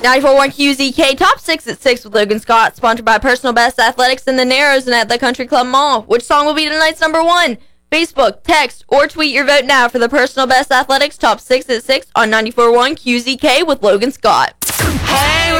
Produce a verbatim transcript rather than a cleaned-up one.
ninety-four point one Q Z K Top six at six with Logan Scott, sponsored by Personal Best Athletics in the Narrows and at the Country Club Mall. Which song will be tonight's number one? Facebook, text, or tweet your vote now for the Personal Best Athletics Top six at six on ninety-four point one Q Z K with Logan Scott. Hey!